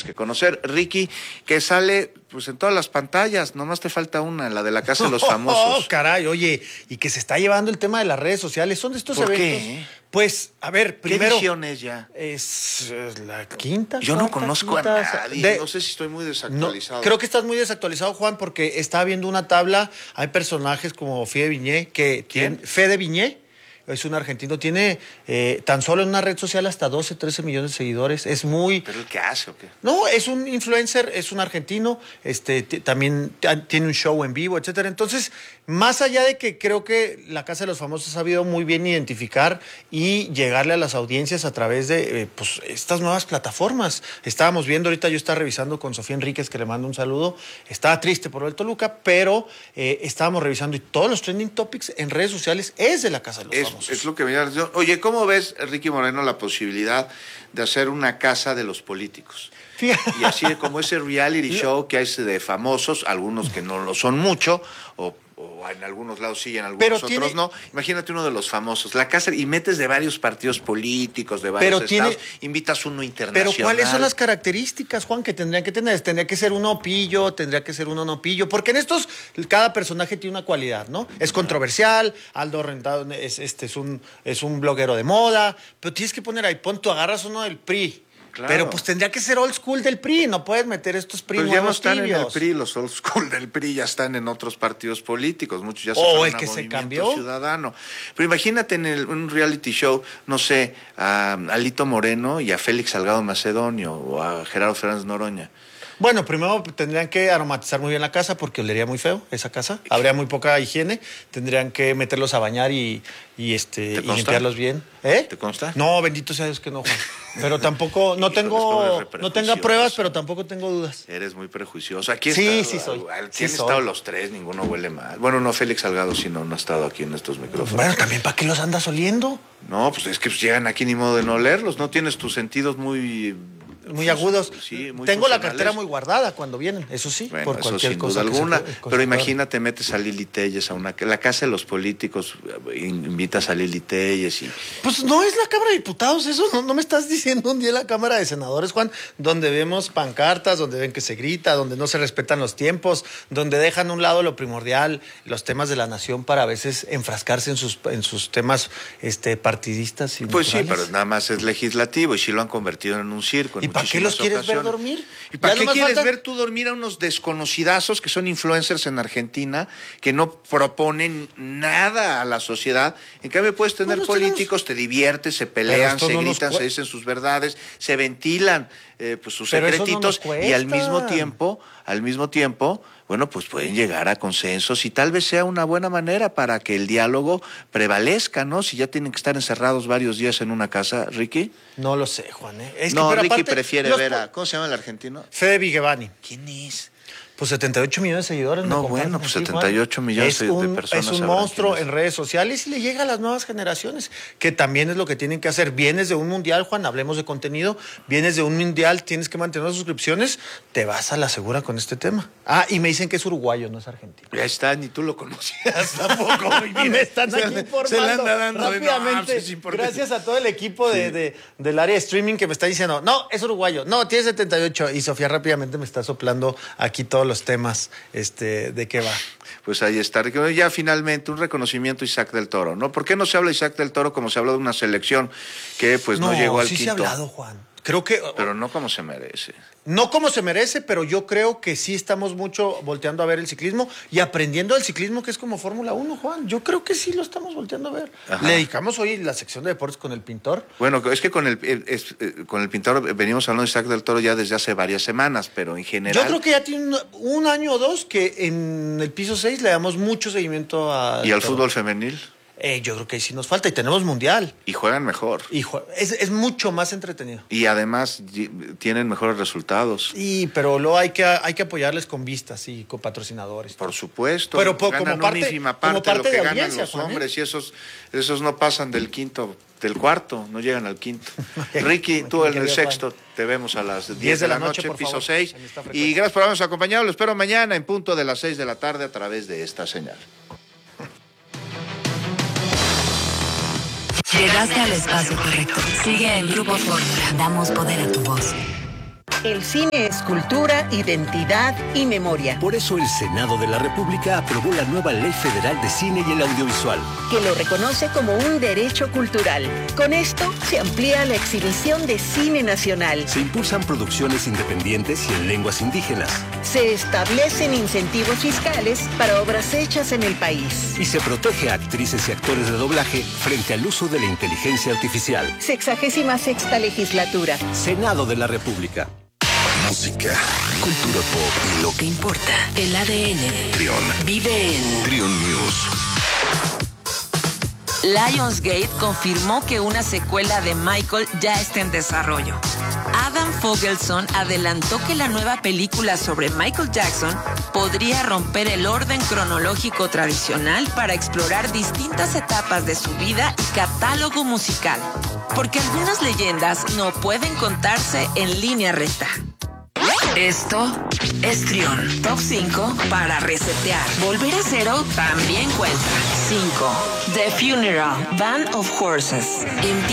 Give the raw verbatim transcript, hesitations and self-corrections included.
tienes que conocer. Ricky, que sale pues en todas las pantallas, nomás te falta una, la de la Casa de los Famosos. Oh, caray, oye, y que se está llevando el tema de las redes sociales. Son de estos ¿Por eventos. qué? Pues, a ver, ¿Qué primero. edición es ya? Es, es la quinta. Yo no cuarta, conozco quinta, a nadie, de- no sé si estoy muy No, desactualizado. creo que estás muy desactualizado, Juan, porque está viendo una tabla. Hay personajes como Fede Viñé, que ¿Quién? tiene- Fede Viñé es un argentino, tiene eh, tan solo en una red social hasta doce, trece millones de seguidores. Es muy. ¿Pero el qué hace o qué? No, es un influencer, es un argentino, este, t- también t- tiene un show en vivo, etcétera. Entonces, más allá de que creo que la Casa de los Famosos ha sabido muy bien identificar y llegarle a las audiencias a través de eh, pues, estas nuevas plataformas. Estábamos viendo, ahorita yo estaba revisando con Sofía Enríquez, que le mando un saludo, estaba triste por el Toluca, pero eh, estábamos revisando y todos los trending topics en redes sociales es de la Casa de los Es, Famosos. es lo que me llama la atención. Oye, ¿cómo ves, Ricky Moreno, la posibilidad de hacer una casa de los políticos? Fíjate. Y así como ese reality show que hay de famosos, algunos que no lo son mucho, o, o en algunos lados sí, en algunos Pero otros tiene- no. Imagínate uno de los famosos, la casa, y metes de varios partidos políticos, de varios Pero tiene- estados, invitas uno internacional. Pero ¿cuáles son las características, Juan, que tendrían que tener? Tendría que ser uno pillo, tendría que ser uno no pillo, porque en estos cada personaje tiene una cualidad, ¿no? Es controversial, Aldo Rentado es, este, es, un, es un bloguero de moda, pero tienes que poner ahí, pon tú, agarras uno del P R I. Claro. Pero pues tendría que ser old school del P R I, no puedes meter estos P R I Pues ya no nuevos están en el tibios. P R I, los old school del P R I ya están en otros partidos políticos, muchos ya se Oh, fueron el a que se Movimiento cambió. Ciudadano. Pero imagínate en el- un reality show, no sé, a Alito Moreno y a Félix Salgado Macedonio o a Gerardo Fernández Noroña. Bueno, primero tendrían que aromatizar muy bien la casa porque olería muy feo esa casa. Habría muy poca higiene. Tendrían que meterlos a bañar y, y, este, ¿Te y consta? limpiarlos bien. ¿Eh? ¿Te consta? No, bendito sea Dios que no, Juan. Pero tampoco, no Híjole, tengo, esto es no tenga prejuicioso. pruebas, pero tampoco tengo dudas. Eres muy prejuicioso. Aquí Sí, está, sí soy. Aquí Sí han soy. estado los tres, ninguno huele mal. Bueno, no Félix Salgado, sino no ha estado aquí en estos micrófonos. Bueno, también ¿para qué los andas oliendo? No, pues es que pues, llegan aquí ni modo de no leerlos. No tienes tus sentidos muy... Muy agudos. Sí, muy Tengo la funcionales. cartera muy guardada cuando vienen, eso sí, Bueno, por eso cualquier sin cosa duda que se alguna. pueda- cosa Pero que imagínate, metes a Lili Telles a una... La casa de los políticos, eh, invitas a Lili Telles y... Pues no es la Cámara de Diputados, eso no, no me estás diciendo un día la Cámara de Senadores, Juan, donde vemos pancartas, donde ven que se grita, donde no se respetan los tiempos, donde dejan a un lado lo primordial, los temas de la nación para a veces enfrascarse en sus, en sus temas este, partidistas. Y Pues sí, naturales. pero nada más es legislativo y sí lo han convertido en un circo. en ¿Y para qué muchísimas los quieres ver ocasiones. dormir? ¿Y para Ya qué nomás quieres faltan- ver tú dormir a unos desconocidazos que son influencers en Argentina, que no proponen nada a la sociedad? En cambio puedes tener Bueno, políticos, te diviertes, se pelean, esto se no nos gritan, cue- se dicen sus verdades, se ventilan eh, pues sus Pero eso no secretitos nos y al cuesta. mismo tiempo, al mismo tiempo, bueno, pues pueden llegar a consensos y tal vez sea una buena manera para que el diálogo prevalezca, ¿no? Si ya tienen que estar encerrados varios días en una casa, Ricky. No lo sé, Juan. ¿eh? Es que, No, pero Ricky aparte, prefiere los ver po- a... ¿Cómo se llama el argentino? Fede Vigevani. ¿Quién es? Pues setenta y ocho millones de seguidores. me No, comparten bueno, pues aquí, setenta y ocho Juan. millones Es de- de un- personas Es un sabrán monstruo quién es. en redes sociales y le llega a las nuevas generaciones, que también es lo que tienen que hacer. Vienes de un mundial, Juan, hablemos de contenido. Vienes de un mundial, tienes que mantener las suscripciones, te vas a la segura con este tema. Ah, y me dicen que es uruguayo, no es argentino. Ya está, ni tú lo conocías tampoco. Muy bien. Me están Se aquí le- informando Se le anda dando de, no, rápidamente. pues es importante. Gracias a todo el equipo de, Sí. de- del área de streaming que me está diciendo, no, es uruguayo, no, tiene setenta y ocho. Y Sofía rápidamente me está soplando aquí todos los temas este, de qué va. Pues ahí está. Ya finalmente un reconocimiento a Isaac del Toro, ¿no? ¿Por qué no se habla de Isaac del Toro como se habla de una selección que pues no, llegó al sí quinto? se ha hablado, Juan. Creo que... Pero no como se merece. No como se merece, pero yo creo que sí estamos mucho volteando a ver el ciclismo y aprendiendo del ciclismo, que es como Fórmula uno, Juan. Yo creo que sí lo estamos volteando a ver. Ajá. Le dedicamos hoy la sección de deportes con el pintor. Bueno, es que con el, eh, es, eh, con el pintor venimos hablando de Isaac del Toro ya desde hace varias semanas, pero en general... Yo creo que ya tiene un, un año o dos que en el piso seis le damos mucho seguimiento a... ¿Y al fútbol femenil? Eh, yo creo que ahí sí nos falta y tenemos mundial. Y juegan mejor. Y jue- es, es mucho más entretenido. Y además y- tienen mejores resultados. Y, pero luego hay que, hay que apoyarles con vistas y con patrocinadores. Por supuesto. Pero po- ganan como parte- una ínfima como parte de lo parte que de ganan audiencia, los Juan, ¿eh? hombres y esos, esos no pasan del quinto, del cuarto, no llegan al quinto. Ricky, tú Mi en el querido sexto, Juan. te vemos a las diez de la noche, por piso favor, seis. en esta Y frecuencia. gracias por habernos acompañado. Lo espero mañana en punto de las seis de la tarde a través de esta señal. Llegaste al espacio correcto. Sigue en Grupo Fórmula. Damos poder a tu voz. El cine es cultura, identidad y memoria. Por eso el Senado de la República aprobó la nueva Ley Federal de Cine y el Audiovisual, que lo reconoce como un derecho cultural. Con esto se amplía la exhibición de cine nacional. Se impulsan producciones independientes y en lenguas indígenas. Se establecen incentivos fiscales para obras hechas en el país. Y se protege a actrices y actores de doblaje frente al uso de la inteligencia artificial. Sexagésima sexta legislatura. Senado de la República. Música, cultura pop y lo que importa. El A D N. Trión. Vive en Trión News. Lionsgate confirmó que una secuela de Michael ya está en desarrollo. Adam Fogelson adelantó que la nueva película sobre Michael Jackson podría romper el orden cronológico tradicional para explorar distintas etapas de su vida y catálogo musical, porque algunas leyendas no pueden contarse en línea recta. Esto es Trión. Top cinco para resetear. Volver a cero también cuenta. cinco. The Funeral, Band of Horses.